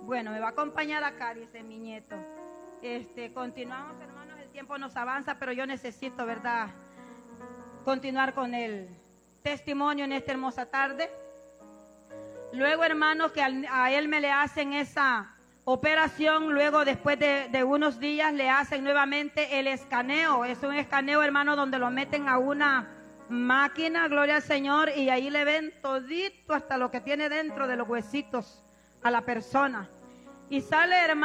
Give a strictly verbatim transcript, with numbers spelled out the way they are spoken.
Bueno, me va a acompañar acá, dice mi nieto. Este, continuamos, hermanos, el tiempo nos avanza, pero yo necesito, ¿verdad?, continuar con el testimonio en esta hermosa tarde. Luego, hermanos, que a él me le hacen esa operación, luego después de, de unos días le hacen nuevamente el escaneo. Es un escaneo, hermano, donde lo meten a una máquina, gloria al Señor, y ahí le ven todito hasta lo que tiene dentro de los huesitos a la persona. Y sale, hermano.